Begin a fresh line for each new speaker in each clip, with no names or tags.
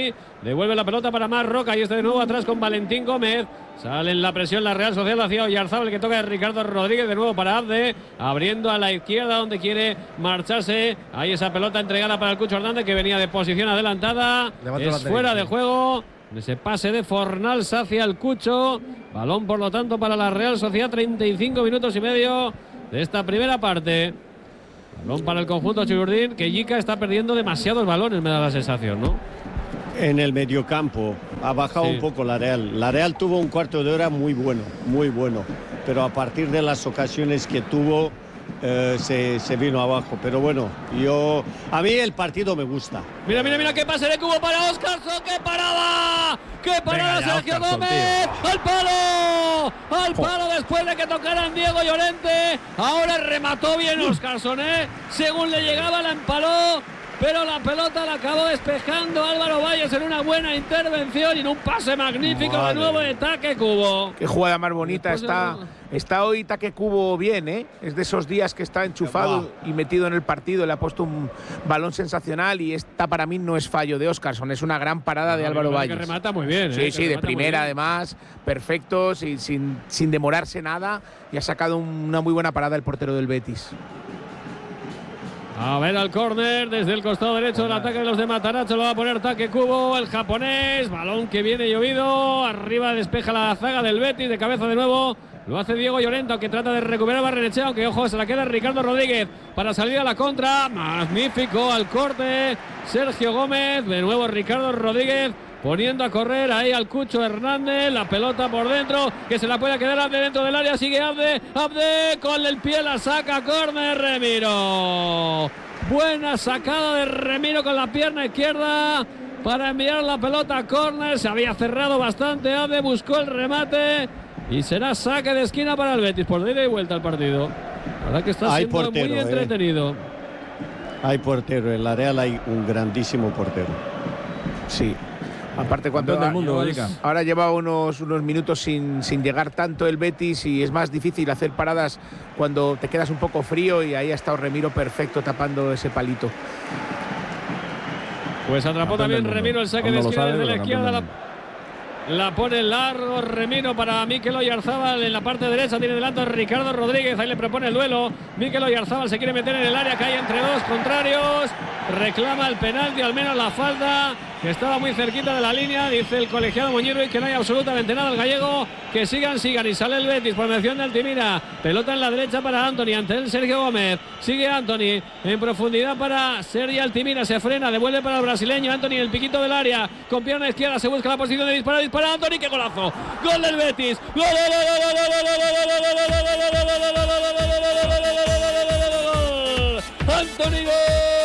Antoni. Devuelve la pelota para Marroca y de nuevo atrás con Valentín Gómez. Sale en la presión la Real Sociedad hacia Oyarzábal, que toca de Ricardo Rodríguez de nuevo para Abde, abriendo a la izquierda donde quiere marcharse. Ahí esa pelota entregada para el Cucho Hernández, que venía de posición adelantada. Es fuera de juego. Ese pase de Fornals hacia el Cucho. Balón, por lo tanto, para la Real Sociedad. 35 minutos y medio de esta primera parte. Balón para el conjunto Chururdín, que Yica está perdiendo demasiados balones, me da la sensación, ¿no?
En el mediocampo ha bajado un poco la Real. La Real tuvo un cuarto de hora muy bueno, pero a partir de las ocasiones que tuvo se vino abajo. Pero bueno, a mí el partido me gusta.
Mira, qué pase de Cubo para Óscarson, qué parada. ¡Qué parada, Sergio Gómez! ¡Al palo después de que tocaran Diego Llorente! Ahora remató bien Óscarson, según le llegaba la empaló, pero la pelota la acabó despejando Álvaro Valles en una buena intervención y en un pase magnífico de nuevo de Take Cubo.
Qué jugada más bonita está hoy Take Cubo bien, es de esos días que está enchufado y metido en el partido, le ha puesto un balón sensacional y esta para mí no es fallo de Óscarson, es una gran parada de Álvaro Valles.
Que remata muy bien.
Sí, de primera además, perfecto, sin demorarse nada, y ha sacado una muy buena parada el portero del Betis.
A ver al córner desde el costado derecho del ataque de los de Matarazzo. Lo va a poner Take Cubo, el japonés. Balón que viene llovido. Arriba despeja la zaga del Betis. De cabeza de nuevo lo hace Diego Llorente, que trata de recuperar Barrenechea, aunque ojo, se la queda Ricardo Rodríguez para salir a la contra. Magnífico al corte Sergio Gómez. De nuevo Ricardo Rodríguez poniendo a correr ahí al Cucho Hernández. La pelota por dentro, que se la puede quedar Abde dentro del área. Sigue Abde con el pie la saca. Córner Remiro. Buena sacada de Remiro con la pierna izquierda para enviar la pelota a córner. Se había cerrado bastante Abde, buscó el remate y será saque de esquina para el Betis. Por ida y vuelta al partido. La verdad que está siendo portero, muy entretenido.
Hay portero, en la Real hay un grandísimo portero.
Sí. Aparte, cuando ahora lleva unos minutos sin llegar tanto el Betis, y es más difícil hacer paradas cuando te quedas un poco frío, y ahí ha estado Remiro perfecto tapando ese palito.
Pues atrapó también Remiro el saque de esquina desde la izquierda. La pone largo Remiro para Mikel Oyarzábal en la parte derecha. Tiene delante a Ricardo Rodríguez. Ahí le propone el duelo. Mikel Oyarzábal se quiere meter en el área, cae entre dos contrarios. Reclama el penalti, al menos la falta, que estaba muy cerquita de la línea. Dice el colegiado Muñirri que no hay absolutamente nada. El gallego, que sigan. Y sale el Betis por mención de Altimira. Pelota en la derecha para Antoni. Ante él Sergio Gómez. Sigue Antoni en profundidad para Sergio Altimira. Se frena, devuelve para el brasileño. Antoni en el piquito del área. Con pierna izquierda se busca la posición de disparar. Dispara Antoni. ¡Qué golazo! ¡Gol del Betis! ¡Gol! ¡Antoni, gol!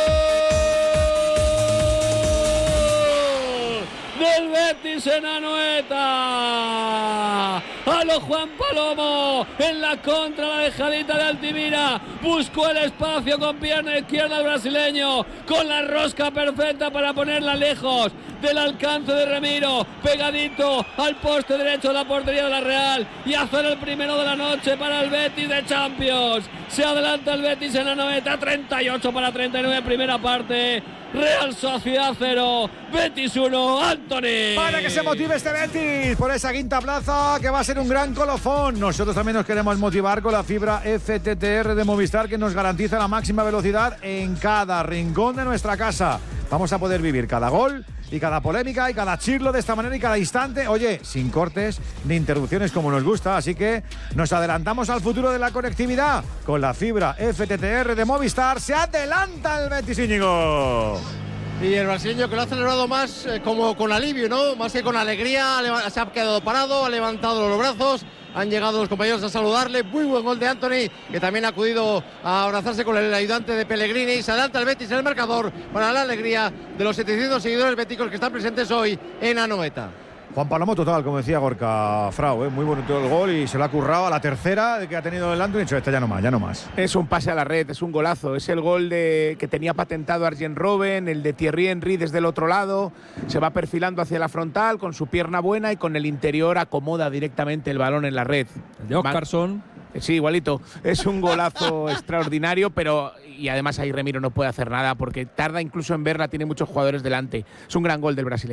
Del Betis en Anoeta. A lo Juan Palomo en la contra, la dejadita de Altimira. Buscó el espacio con pierna izquierda el brasileño, con la rosca perfecta para ponerla lejos del alcance de Remiro, pegadito al poste derecho de la portería de la Real, y hacer el primero de la noche para el Betis de Champions. Se adelanta el Betis en Anoeta, 38-39, primera parte. Real Sociedad 0, Betis 1, Antoni.
Para que se motive este Betis por esa quinta plaza, que va a ser un gran colofón. Nosotros también nos queremos motivar con la fibra FTTR de Movistar, que nos garantiza la máxima velocidad en cada rincón de nuestra casa. Vamos a poder vivir cada gol y cada polémica y cada chirlo de esta manera y cada instante, oye, sin cortes ni interrupciones, como nos gusta. Así que nos adelantamos al futuro de la conectividad con la fibra FTTR de Movistar. Se adelanta el Betis, Íñigo.
Y el brasileño, que lo ha celebrado más como con alivio, ¿no? Más que con alegría. Se ha quedado parado, ha levantado los brazos. Han llegado los compañeros a saludarle. Muy buen gol de Antoni, que también ha acudido a abrazarse con el ayudante de Pellegrini. Se adelanta el Betis en el marcador para la alegría de los 700 seguidores beticos que están presentes hoy en Anoeta.
Juan Palomo total, como decía Gorka Frau, muy bonito el gol, y se lo ha currado a la tercera que ha tenido el Antoni. Dicho, ya no más.
Es un pase a la red, es un golazo. Es el gol que tenía patentado Arjen Robben, el de Thierry Henry desde el otro lado. Se va perfilando hacia la frontal con su pierna buena, y con el interior acomoda directamente el balón en la red.
El de Óscarson.
Sí, igualito. Es un golazo extraordinario, y además ahí Remiro no puede hacer nada porque tarda incluso en verla, tiene muchos jugadores delante. Es un gran gol del brasileño.